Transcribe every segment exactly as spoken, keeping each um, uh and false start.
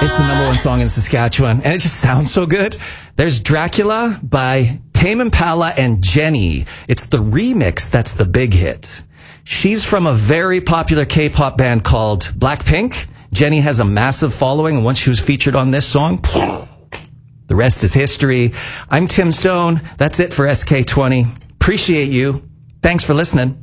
It's the number one song in Saskatchewan, and it just sounds so good. There's Dracula by Tame Impala and Jenny. It's the remix that's the big hit. She's from a very popular K-pop band called Blackpink. Jenny has a massive following, and once she was featured on this song, the rest is history. I'm Tim Stone. That's it for S K twenty. Appreciate you. Thanks for listening.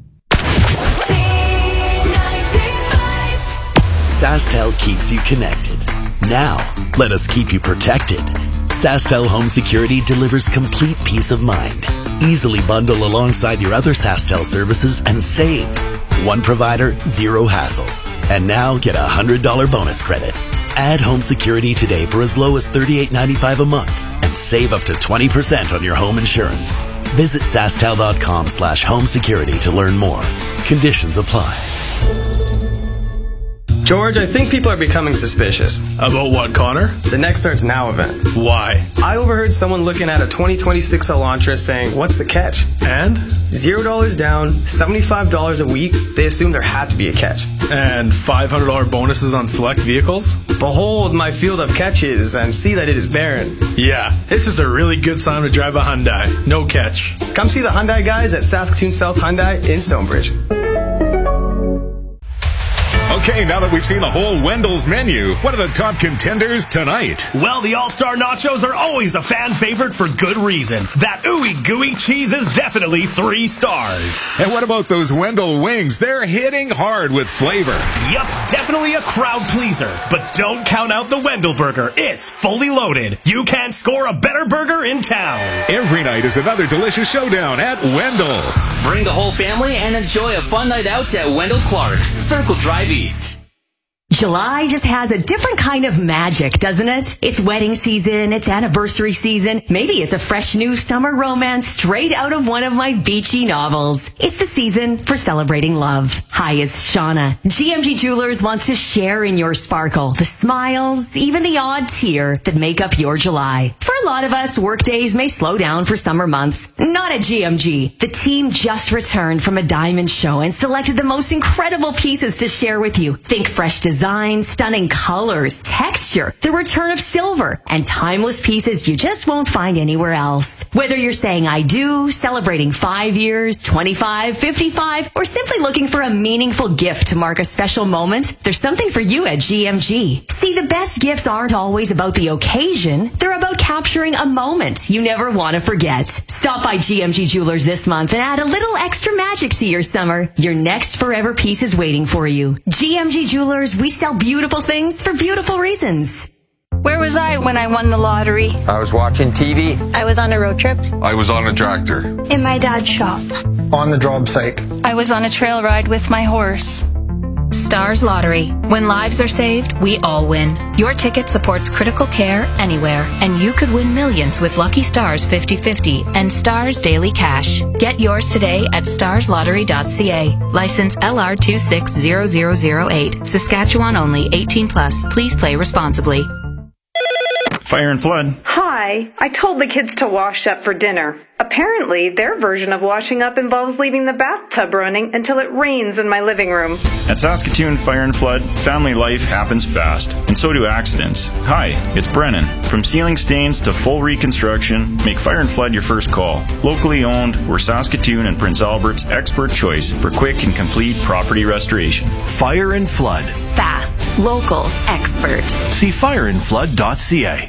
SaskTel keeps you connected. Now, let us keep you protected. SaskTel Home Security delivers complete peace of mind. Easily bundle alongside your other SaskTel services and save. One provider, zero hassle. And now get a one hundred dollars bonus credit. Add home security today for as low as thirty-eight ninety-five a month and save up to twenty percent on your home insurance. Visit SaskTel.com slash home security to learn more. Conditions apply. George, I think people are becoming suspicious. About what, Connor? The Next Starts Now event. Why? I overheard someone looking at a twenty twenty-six Elantra saying, what's the catch? And? Zero dollars down, seventy-five dollars a week. They assumed there had to be a catch. And five hundred dollars bonuses on select vehicles? Behold my field of catches and see that it is barren. Yeah, this is a really good time to drive a Hyundai. No catch. Come see the Hyundai guys at Saskatoon South Hyundai in Stonebridge. Okay, now that we've seen the whole Wendell's menu, what are the top contenders tonight? Well, the All-Star Nachos are always a fan favorite for good reason. That ooey gooey cheese is definitely three stars. And what about those Wendell wings? They're hitting hard with flavor. Yup, definitely a crowd pleaser. But don't count out the Wendell Burger. It's fully loaded. You can't score a better burger in town. Every night is another delicious showdown at Wendell's. Bring the whole family and enjoy a fun night out at Wendell Clark, Circle Drive East. July just has a different kind of magic, doesn't it? It's wedding season, it's anniversary season, maybe it's a fresh new summer romance straight out of one of my beachy novels. It's the season for celebrating love. Hi, it's Shauna. G M G Jewelers wants to share in your sparkle, the smiles, even the odd tear that make up your July. For a lot of us, work days may slow down for summer months. Not at G M G. The team just returned from a diamond show and selected the most incredible pieces to share with you. Think fresh design. Design, stunning colors, texture, the return of silver, and timeless pieces you just won't find anywhere else. Whether you're saying I do, celebrating five years, twenty-five, fifty-five, or simply looking for a meaningful gift to mark a special moment, there's something for you at G M G. See, the best gifts aren't always about the occasion. They're about capturing a moment you never want to forget. Stop by G M G Jewelers this month and add a little extra magic to your summer. Your next forever piece is waiting for you. G M G Jewelers, we sell beautiful things for beautiful reasons. Where was I when I won the lottery? I was watching T V. I was on a road trip. I was on a tractor. In my dad's shop. On the job site. I was on a trail ride with my horse. Stars Lottery. When lives are saved, we all win. Your ticket supports critical care anywhere, and you could win millions with Lucky Stars fifty fifty and Stars Daily Cash. Get yours today at stars lottery dot c a. License L R two six zero zero zero eight. Saskatchewan only. eighteen plus. Please play responsibly. Fire and Flood. Hi. I told the kids to wash up for dinner. Apparently, their version of washing up involves leaving the bathtub running until it rains in my living room. At Saskatoon Fire and Flood, family life happens fast, and so do accidents. Hi, it's Brennan. From ceiling stains to full reconstruction, make Fire and Flood your first call. Locally owned, we're Saskatoon and Prince Albert's expert choice for quick and complete property restoration. Fire and Flood. Fast, local, expert. See fire and flood dot c a.